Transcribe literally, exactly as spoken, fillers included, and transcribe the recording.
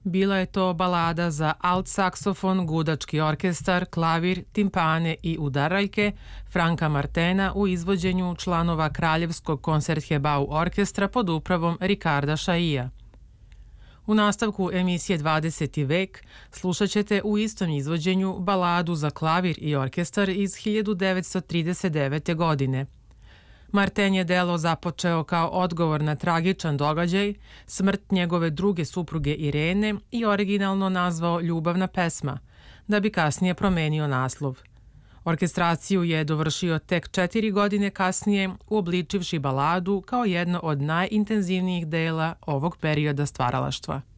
Bila je to balada za alt saksofon, gudački orkestar, klavir, timpane i udaraljke Franka Martena u izvođenju članova Kraljevskog koncertgebau orkestra pod upravom Ricarda Chaillela. U nastavku emisije dvadeseti vek slušat ćete u istom izvođenju baladu za klavir i orkestar iz hiljadu devetsto trideset devete. godine. Marten je delo započeo kao odgovor na tragičan događaj, smrt njegove druge supruge Irene i originalno nazvao Ljubavna pesma, da bi kasnije promenio naslov. Orkestraciju je dovršio tek četiri godine kasnije, uobličivši baladu kao jedno od najintenzivnijih dela ovog perioda stvaralaštva.